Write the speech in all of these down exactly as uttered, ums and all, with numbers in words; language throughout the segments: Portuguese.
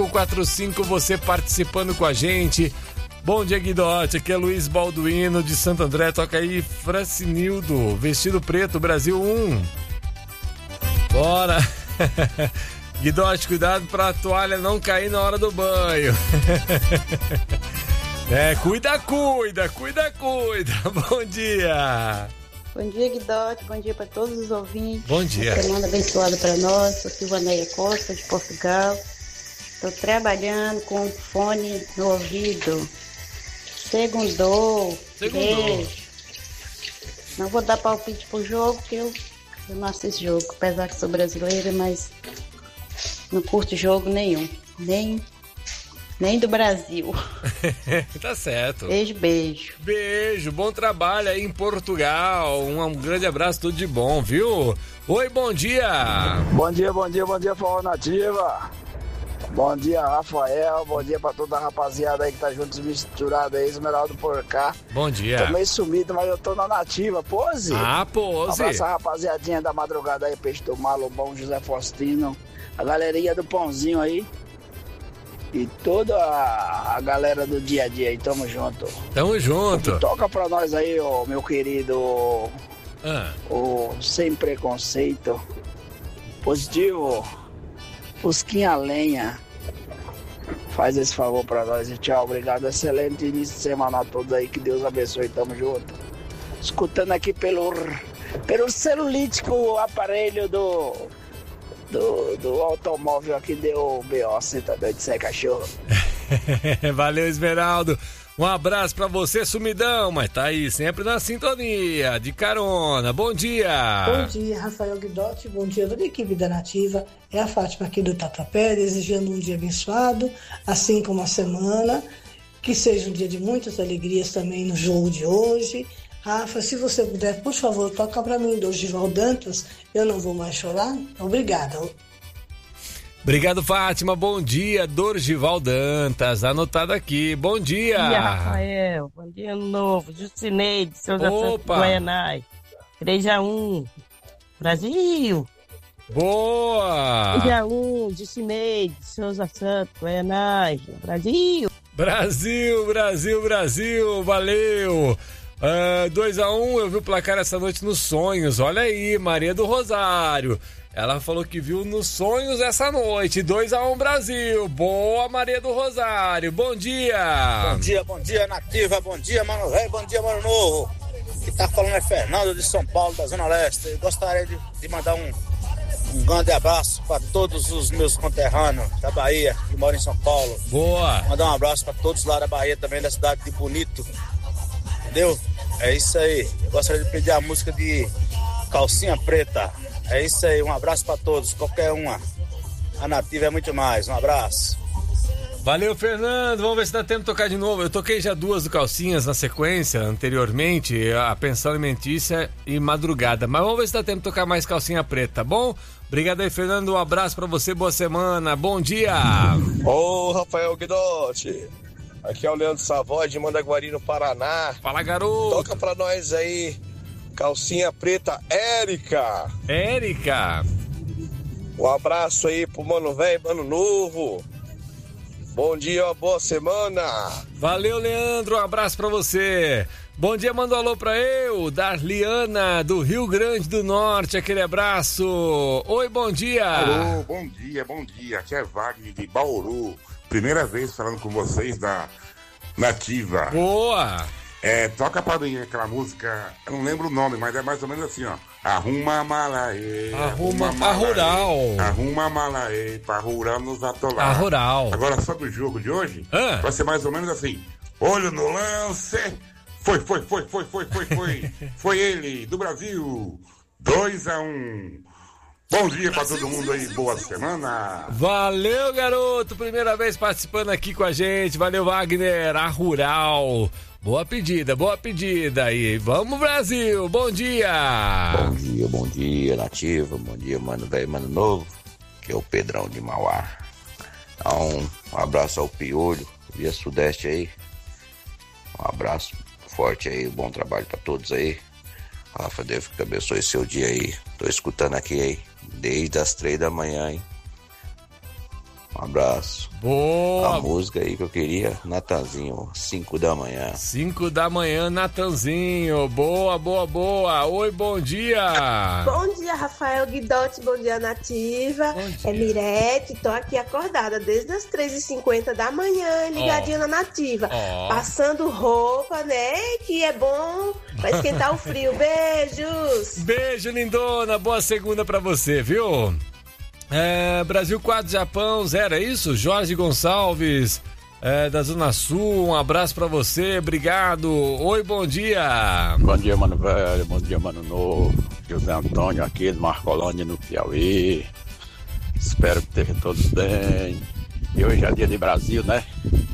quatro cinco, você participando com a gente. Bom dia, Guidotti, aqui é Luiz Balduino de Santo André, toca aí Fracinildo, Vestido Preto, Brasil um. Bora! Guidotti, cuidado pra toalha não cair na hora do banho. É, cuida, cuida, cuida, cuida. Bom dia! Bom dia, Guidotti, bom dia para todos os ouvintes. Bom dia. Uma semana abençoada para nós, sou Silvaneia Costa, de Portugal. Estou trabalhando com o fone no ouvido. Segundou. Segundou. Beijo. Não vou dar palpite pro jogo, porque eu, eu não assisto jogo, apesar que sou brasileira, mas não curto jogo nenhum. Nem, nem do Brasil. Tá certo. Beijo, beijo. Beijo, bom trabalho aí em Portugal. Um, um grande abraço, tudo de bom, viu? Oi, bom dia. Bom dia, bom dia, bom dia, Forró Nativa. Bom dia, Rafael. Bom dia pra toda a rapaziada aí que tá juntos misturado aí, Esmeraldo por cá. Bom dia. Tô meio sumido, mas eu tô na Nativa. Pose? Ah, pose. Um abraço a rapaziadinha da madrugada aí, Peixe do Malo, Bom José Faustino, a galerinha do Pãozinho aí e toda a, a galera do dia a dia aí. Tamo junto. Tamo junto. Toca pra nós aí, ó, meu querido. Ah. O Sem Preconceito. Positivo. Fusquinha Lenha. Faz esse favor pra nós e tchau, obrigado. Excelente início de semana a todos aí, que Deus abençoe, tamo junto. Escutando aqui pelo, pelo celulítico aparelho do, do, do automóvel aqui, deu B O, você tá doido de ser cachorro. Valeu, Esmeraldo. Um abraço pra você, sumidão, mas tá aí sempre na sintonia, de carona. Bom dia! Bom dia, Rafael Guidotti, bom dia toda a equipe da Nativa. É a Fátima aqui do Tatuapé, desejando um dia abençoado, assim como a semana. Que seja um dia de muitas alegrias também no jogo de hoje. Rafa, se você puder, por favor, toca pra mim, Dorival Dantas, Eu Não Vou Mais Chorar. Obrigada. Obrigado, Fátima. Bom dia, Dorival Dantas. Anotado aqui. Bom dia. Bom dia, Rafael. Bom dia, Ano Novo. Jucineide, Souza Santos, Goianai. três a um. Brasil. Boa. três a um. Jucineide, Souza Santos, Goianai. Brasil. Brasil, Brasil, Brasil. Valeu. Uh, dois a um. Eu vi o placar essa noite nos sonhos. Olha aí, Maria do Rosário. Ela falou que viu nos sonhos essa noite. dois a um Brasil. Boa, Maria do Rosário. Bom dia. Bom dia, bom dia, Nativa. Bom dia, Mano Velho. Bom dia, Mano Novo. Que tá falando é Fernando de São Paulo, da Zona Leste. Eu gostaria de, de mandar um, um grande abraço para todos os meus conterrâneos da Bahia, que moram em São Paulo. Boa. Mandar um abraço para todos lá da Bahia, também da cidade de Bonito. Entendeu? É isso aí. Eu gostaria de pedir a música de Calcinha Preta. É isso aí, um abraço pra todos, qualquer uma. A Nativa é muito mais, um abraço. Valeu, Fernando, vamos ver se dá tempo de tocar de novo. Eu toquei já duas do Calcinhas na sequência, anteriormente, a Pensão Alimentícia e Madrugada. Mas vamos ver se dá tempo de tocar mais Calcinha Preta, tá bom? Obrigado aí, Fernando, um abraço pra você, boa semana, bom dia. Ô, Rafael Guidotti, aqui é o Leandro Savoy de Mandaguari, no Paraná. Fala, garoto. Toca pra nós aí. Calcinha Preta, Érica. Érica. Um abraço aí pro Mano Velho, Mano Novo. Bom dia, uma boa semana. Valeu, Leandro, um abraço pra você. Bom dia, manda um alô pra eu, Darliana, do Rio Grande do Norte, aquele abraço. Oi, bom dia. Alô, bom dia, bom dia. Aqui é Wagner de Bauru. Primeira vez falando com vocês da Nativa. Boa. É, toca pra mim aquela música, eu não lembro o nome, mas é mais ou menos assim, ó. Arruma a mala aí. Arruma a rural. Arruma a mala aí, pra rural nos atolar. A rural. Agora, só do jogo de hoje, ah. vai ser mais ou menos assim. Olho no lance. Foi, foi, foi, foi, foi, foi, foi. Foi ele, do Brasil. dois a um. Bom dia pra todo mundo aí, boa semana. Valeu, garoto, primeira vez participando aqui com a gente. Valeu, Wagner, a rural. Boa pedida, boa pedida aí. Vamos, Brasil, bom dia. Bom dia, bom dia, Nativa. Bom dia, Mano Velho, Mano Novo. Que é o Pedrão de Mauá. Então, um abraço ao Piolho, via Sudeste aí. Um abraço forte aí, bom trabalho pra todos aí. Rafa, Deus que abençoe seu dia aí. Tô escutando aqui aí, desde as três da manhã, hein. Um Um abraço. Boa! A música aí que eu queria, Natanzinho, cinco da manhã. cinco da manhã, Natanzinho. Boa, boa, boa. Oi, bom dia. Bom dia, Rafael Guidotti. Bom dia, Nativa. Bom dia. É Mirete. Tô aqui acordada desde as três e cinquenta da manhã, ligadinha oh. na Nativa. Oh. Passando roupa, né? Que é bom pra esquentar o frio. Beijos. Beijo, lindona. Boa segunda pra você, viu? É, Brasil quatro, Japão zero, é isso? Jorge Gonçalves, é, da Zona Sul, um abraço pra você, obrigado. Oi, bom dia. Bom dia, mano velho, bom dia, mano novo. José Antônio aqui, do Marcolândia, no Piauí. Espero que estejam todos bem. E hoje é dia de Brasil, né?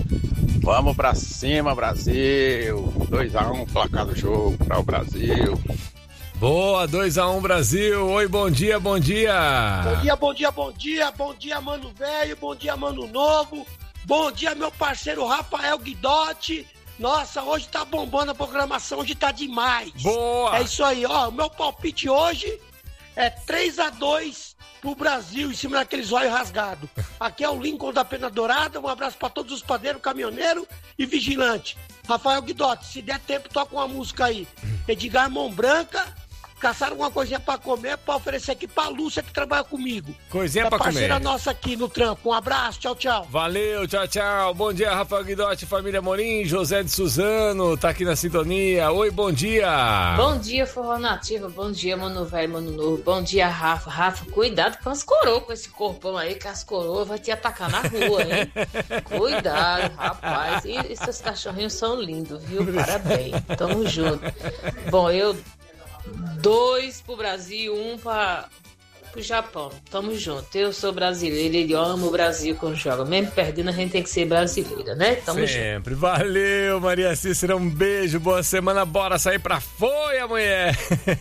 Vamos pra cima, Brasil. dois a um, placar do jogo para o Brasil. Boa, dois a um Brasil. Oi, bom dia, bom dia. Bom dia, bom dia, bom dia. Bom dia, mano velho. Bom dia, mano novo. Bom dia, meu parceiro Rafael Guidotti. Nossa, hoje tá bombando a programação, hoje tá demais. Boa. É isso aí, ó. O meu palpite hoje é três a dois pro Brasil, em cima daqueles olhos rasgados. Aqui é o Lincoln da Pena Dourada. Um abraço pra todos os padeiros, caminhoneiro e vigilante. Rafael Guidotti, se der tempo, toca uma música aí. Edgar Mão Branca. Caçaram alguma coisinha pra comer, pra oferecer aqui pra Lúcia que trabalha comigo. Coisinha é pra comer. Parceira nossa aqui no trampo. Um abraço, tchau, tchau. Valeu, tchau, tchau. Bom dia, Rafael Guidotti, família Morim, José de Suzano, tá aqui na sintonia. Oi, bom dia. Bom dia, Forró Nativa. Bom dia, mano velho, mano novo. Bom dia, Rafa. Rafa, cuidado com as coroas, com esse corpão aí, que as coroas vai te atacar na rua, hein? Cuidado, rapaz. E esses cachorrinhos são lindos, viu? Parabéns. Tamo junto. Bom, eu... Dois pro Brasil, um para pro Japão. Tamo junto. Eu sou brasileira, ele ama o Brasil quando joga. Mesmo perdendo, a gente tem que ser brasileira, né? Tamo Sempre. junto. Valeu, Maria Cícera. Um beijo, boa semana. Bora sair pra Foi, mulher.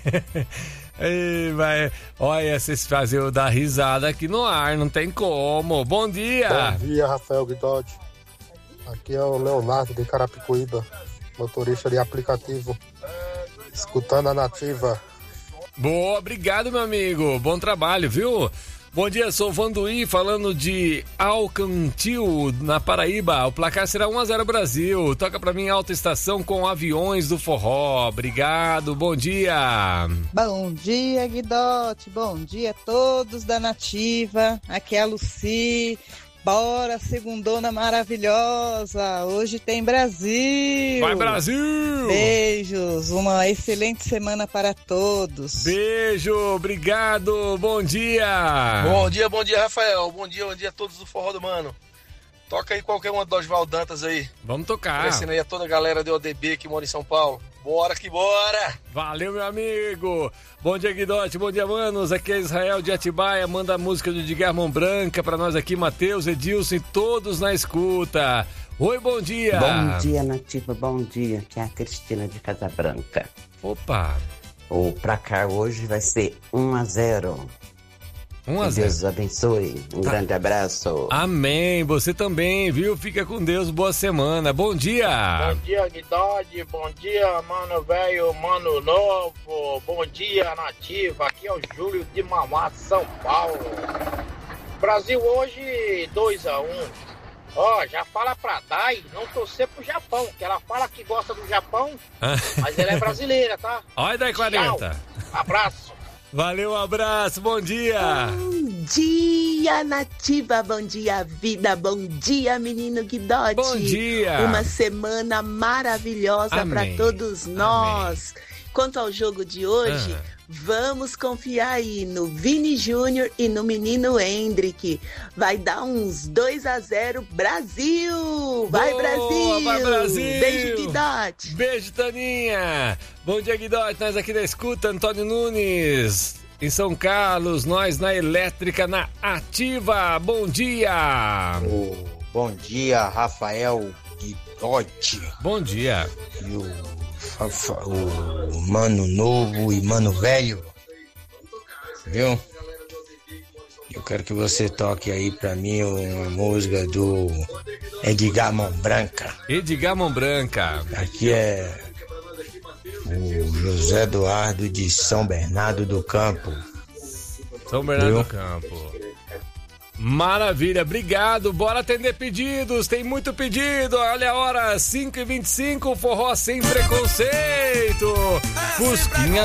Ei, vai. Olha, vocês fazem eu dar risada aqui no ar, não tem como. Bom dia. Bom dia, Rafael Guidotti. Aqui é o Leonardo de Carapicuíba, motorista de aplicativo. Escutando a Nativa. Boa, obrigado, meu amigo. Bom trabalho, viu? Bom dia, sou o Vanduí, falando de Alcantil, na Paraíba. O placar será um a zero Brasil. Toca pra mim Alta Estação com Aviões do Forró. Obrigado, bom dia. Bom dia, Guidotti. Bom dia a todos da Nativa. Aqui é a Luci. Bora, segundona maravilhosa. Hoje tem Brasil. Vai, Brasil! Beijos. Uma excelente semana para todos. Beijo, obrigado. Bom dia. Bom dia, bom dia, Rafael. Bom dia, bom dia a todos do Forró do Mano. Toca aí qualquer uma do Oswaldo Dantas aí. Vamos tocar. Agradecendo aí a toda a galera do O D B que mora em São Paulo. Bora que bora! Valeu, meu amigo! Bom dia, Guidotti, bom dia, manos. Aqui é Israel de Atibaia, manda a música do Edgar Mão Branca pra nós aqui, Matheus, Edilson e todos na escuta. Oi, bom dia! Bom dia, Nativa, bom dia. Aqui é a Cristina de Casa Branca. Opa! O placar hoje vai ser um a zero. um a zero. Deus abençoe. Um tá. grande abraço. Amém. Você também, viu? Fica com Deus. Boa semana. Bom dia. Bom dia, Guidotti. Bom dia, mano velho, mano novo. Bom dia, Nativa. Aqui é o Júlio de Mauá, São Paulo. Brasil hoje dois a um. Ó, oh, já fala pra Dai não torcer pro Japão, que ela fala que gosta do Japão, mas ela é brasileira, tá? Olha Dai quarenta. Tchau. Abraço. Valeu, um abraço, bom dia! Bom dia, Nativa, bom dia, vida, bom dia, menino Guidotti. Bom dia! Uma semana maravilhosa para todos nós. Amém. Quanto ao jogo de hoje, ah. vamos confiar aí no Vini Júnior e no menino Hendrick. Vai dar uns dois a zero Brasil! Vai, Boa, Brasil! Vai, Brasil! Beijo, Guidotti! Beijo, Taninha! Bom dia, Guidotti, nós aqui da escuta, Antônio Nunes, em São Carlos, nós na elétrica, na Ativa. Bom dia! Oh, bom dia, Rafael Guidotti. Bom dia! E o, o Mano Novo e Mano Velho, viu? Eu quero que você toque aí pra mim uma música do Edgar Mão Branca. Edgar Mão Branca. Aqui é o José Eduardo de São Bernardo do Campo. São Bernardo Viu? do Campo. Maravilha, obrigado. Bora atender pedidos, tem muito pedido. Olha a hora, cinco e vinte e cinco, forró sem preconceito. Fusquinha